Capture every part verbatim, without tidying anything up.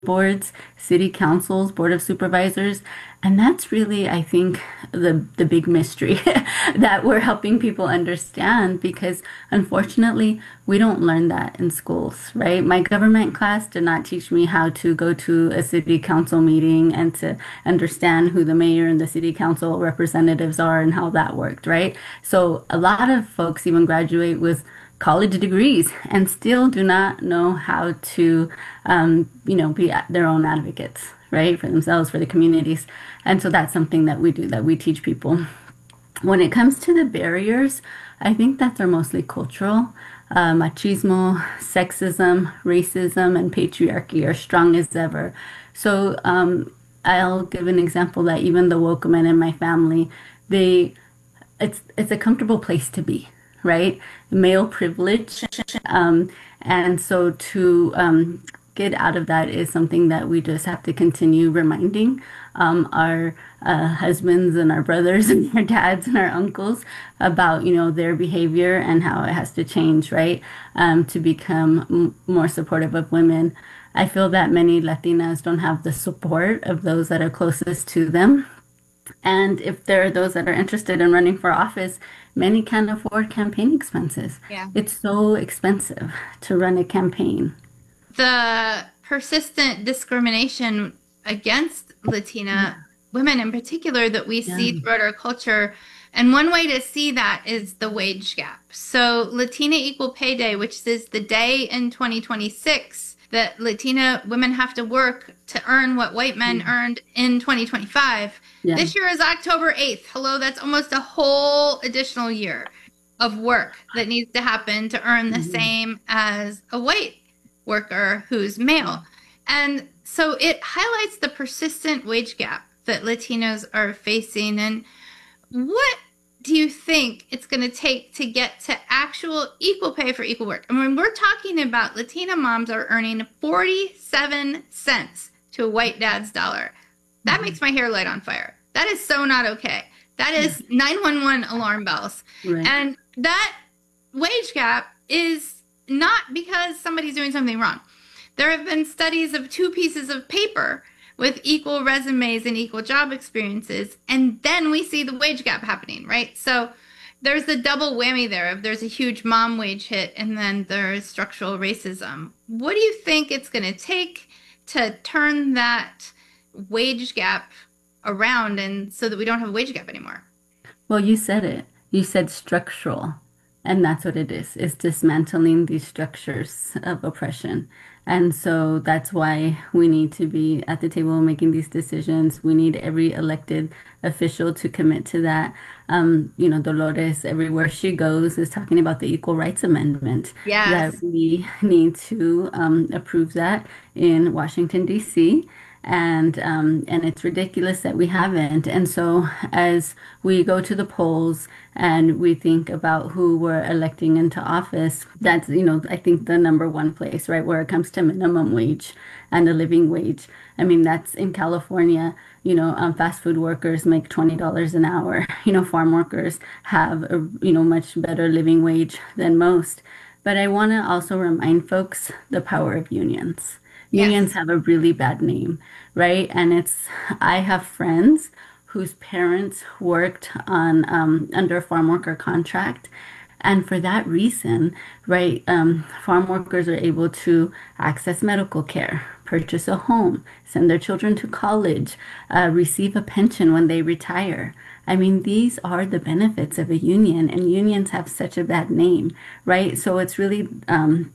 boards, city councils, board of supervisors. And that's really, I think, the the big mystery that we're helping people understand because unfortunately, we don't learn that in schools, right? My government class did not teach me how to go to a city council meeting and to understand who the mayor and the city council representatives are and how that worked, right? So a lot of folks even graduate with college degrees and still do not know how to, um, you know, be their own advocates, right, for themselves, for the communities. And so that's something that we do, that we teach people. When it comes to the barriers, I think that they're mostly cultural. Uh, machismo, sexism, racism, and patriarchy are strong as ever. So um, I'll give an example that even the woke men in my family, they it's it's a comfortable place to be, right? Male privilege. Um, and so to um, get out of that is something that we just have to continue reminding um, our uh, husbands and our brothers and our dads and our uncles about, you know, their behavior and how it has to change, right? Um, to become m- more supportive of women. I feel that many Latinas don't have the support of those that are closest to them. And if there are those that are interested in running for office, many can't afford campaign expenses. Yeah. It's so expensive to run a campaign. The persistent discrimination against Yeah, Latina women in particular that we yeah, see throughout our culture. And one way to see that is the wage gap. So, Latina Equal Pay Day, which is the day in twenty twenty-six that Latina women have to work to earn what white men earned in twenty twenty-five. yeah. This year is October eighth. Hello, that's almost a whole additional year of work that needs to happen to earn the Mhm. same as a white worker who's male. And so it highlights the persistent wage gap that Latinos are facing. And what do you think it's going to take to get to actual equal pay for equal work? I mean, we're talking about Latina moms are earning forty-seven cents to a white dad's dollar. That makes my hair light on fire. That is so not okay. That is nine one one alarm bells. Right. And that wage gap is not because somebody's doing something wrong. There have been studies of two pieces of paper with equal resumes and equal job experiences, and then we see the wage gap happening, right? So there's the double whammy there of there's a huge mom wage hit and then there's structural racism. What do you think it's going to take to turn that wage gap around and so that we don't have a wage gap anymore? Well, you said it. You said structural, and that's what it is. It's dismantling these structures of oppression. And so that's why we need to be at the table making these decisions. We need every elected official to commit to that. Um, you know, Dolores, everywhere she goes, is talking about the Equal Rights Amendment, that Yes. we need to um, approve that in Washington, D C and um, and it's ridiculous that we haven't. And so as we go to the polls and we think about who we're electing into office, that's, you know, I think the number one place, right, where it comes to minimum wage and a living wage. I mean, that's in California. You know, um, fast food workers make twenty dollars an hour. You know, farm workers have a, you know, much better living wage than most. But I want to also remind folks the power of unions. Unions Yes. have a really bad name, right? And it's, I have friends whose parents worked on um, under a farm worker contract. And for that reason, right, um, farm workers are able to access medical care, purchase a home, send their children to college, uh, receive a pension when they retire. I mean, these are the benefits of a union, and unions have such a bad name, right? So it's really um,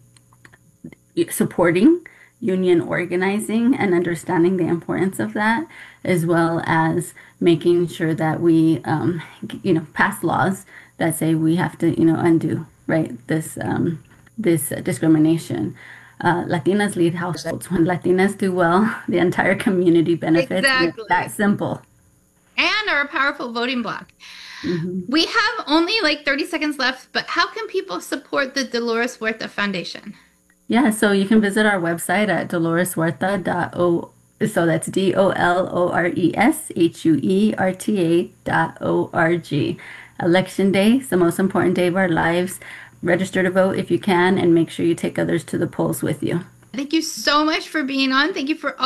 supporting union organizing and understanding the importance of that, as well as making sure that we, um, you know, pass laws that say we have to, you know, undo, right, this um, this uh, discrimination. Uh, Latinas lead households. When Latinas do well, the entire community benefits, and it's that Exactly. simple. And are a powerful voting bloc. Mhm. We have only like thirty seconds left, but how can people support the Dolores Huerta Foundation? Yeah, so you can visit our website at dolores huerta dot o. So that's D O L O R E S H U E R T A dot O R G. Election Day is the most important day of our lives. Register to vote if you can, and make sure you take others to the polls with you. Thank you so much for being on. Thank you for